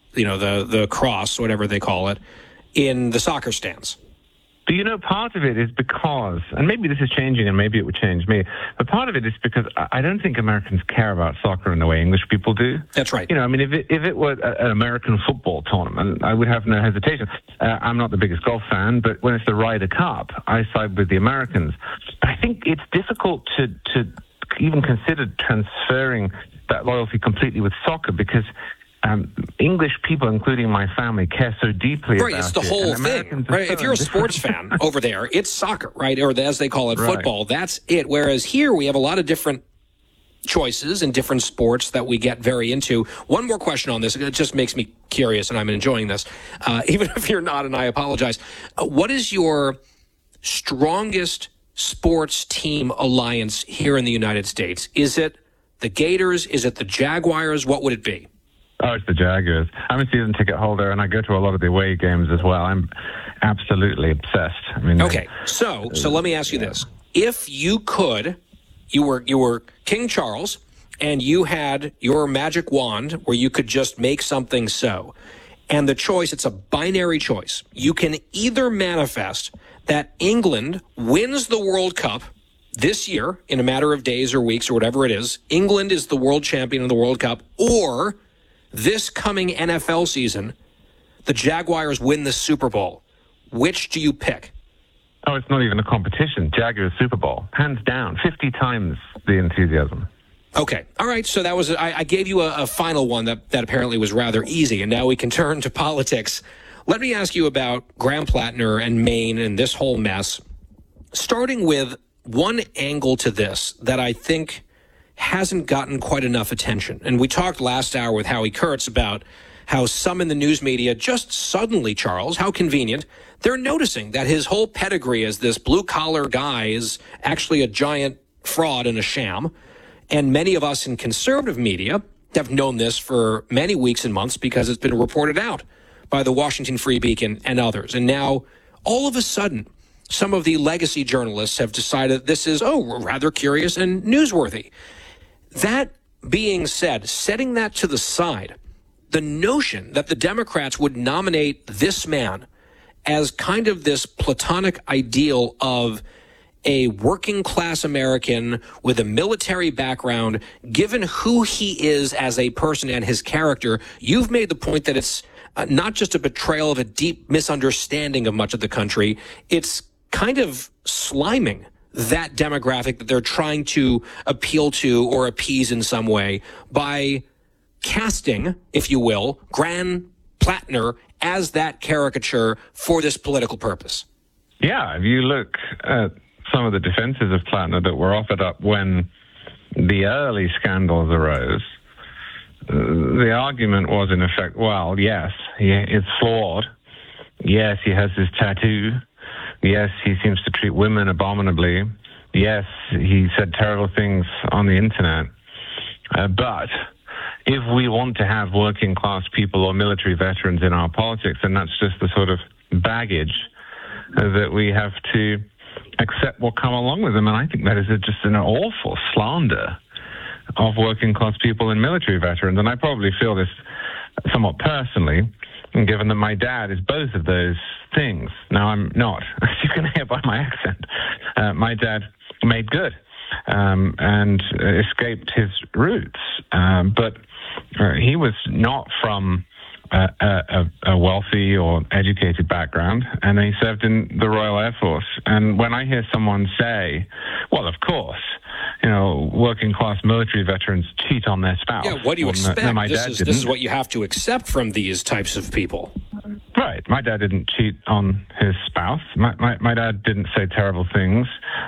the cross, whatever they call it, in the soccer stands. But, part of it is because, and maybe this is changing and maybe it would change me, but part of it is because I don't think Americans care about soccer in the way English people do. That's right. If it were an American football tournament, I would have no hesitation. I'm not the biggest golf fan, but when it's the Ryder Cup, I side with the Americans. But I think it's difficult to even consider transferring that loyalty completely with soccer because English people, including my family, care so deeply about it. Right, it's the whole thing. Right? If you're a sports fan over there, it's soccer, right? Or as they call it, football. That's it. Whereas here we have a lot of different choices and different sports that we get very into. One more question on this. It just makes me curious, and I'm enjoying this. Even if you're not, and I apologize. What is your strongest sports team alliance here in the United States? Is it the Gators? Is it the Jaguars? What would it be? Oh, it's the Jaguars. I'm a season ticket holder, and I go to a lot of the away games as well. I'm absolutely obsessed. Okay, so let me ask you this: if you could, you were King Charles, and you had your magic wand where you could just make something so, and the choice, it's a binary choice. You can either manifest that England wins the World Cup this year in a matter of days or weeks or whatever it is. England is the world champion of the World Cup, or this coming NFL season, the Jaguars win the Super Bowl. Which do you pick? Oh, it's not even a competition. Jaguars Super Bowl. Hands down. 50 times the enthusiasm. Okay. All right. So that was, I gave you a final one that apparently was rather easy, and now we can turn to politics. Let me ask you about Graham Plattner and Maine and this whole mess, starting with one angle to this that I think hasn't gotten quite enough attention. And we talked last hour with Howie Kurtz about how some in the news media just suddenly, Charles, how convenient, they're noticing that his whole pedigree as this blue-collar guy is actually a giant fraud and a sham. And many of us in conservative media have known this for many weeks and months because it's been reported out by the Washington Free Beacon and others. And now, all of a sudden, some of the legacy journalists have decided this is, rather curious and newsworthy. That being said, setting that to the side, the notion that the Democrats would nominate this man as kind of this platonic ideal of a working class American with a military background, given who he is as a person and his character, you've made the point that it's not just a betrayal of a deep misunderstanding of much of the country, it's kind of sliming that demographic that they're trying to appeal to or appease in some way by casting, if you will, Graham Plattner as that caricature for this political purpose. Yeah, if you look at some of the defenses of Plattner that were offered up when the early scandals arose, the argument was, in effect, well, yes, it's flawed. Yes, he has his tattoo. Yes, he seems to treat women abominably. Yes, he said terrible things on the internet. But if we want to have working class people or military veterans in our politics, then that's just the sort of baggage that we have to accept will come along with them. And I think that is just an awful slander of working class people and military veterans. And I probably feel this somewhat personally, given that my dad is both of those things. Now, I'm not, as you can hear by my accent. My dad made good and escaped his roots. But he was not from a wealthy or educated background, and he served in the Royal Air Force. And when I hear someone say, well, of course, working class military veterans cheat on their spouse. Yeah, what do you expect? No, this is what you have to accept from these types of people. Right. My dad didn't cheat on his spouse. My dad didn't say terrible things